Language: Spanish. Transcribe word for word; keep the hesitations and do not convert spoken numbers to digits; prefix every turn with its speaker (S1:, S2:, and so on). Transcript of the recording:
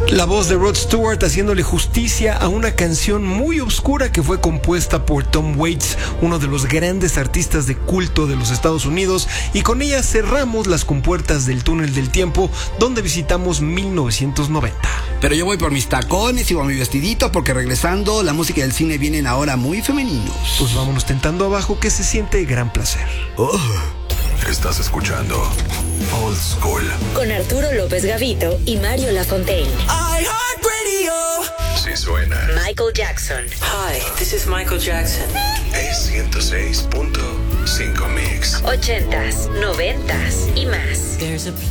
S1: La voz de Rod Stewart haciéndole justicia a una canción muy oscura que fue compuesta por Tom Waits, uno de los grandes artistas de culto de los Estados Unidos, y con ella cerramos las compuertas del túnel del tiempo, donde visitamos mil novecientos noventa.
S2: Pero yo voy por mis tacones y por mi vestidito, porque regresando, la música del cine vienen ahora muy femeninos.
S1: Pues vámonos tentando abajo, que se siente gran placer.
S2: Oh.
S3: Estás escuchando Old School
S4: con Arturo López Gavito y Mario Lafontaine.
S5: iHeartRadio.
S3: Sí suena.
S4: Michael Jackson.
S5: Hi, this is Michael Jackson.
S3: Es ciento seis punto cinco Mix.
S4: Ochentas, noventas y más.
S5: There's a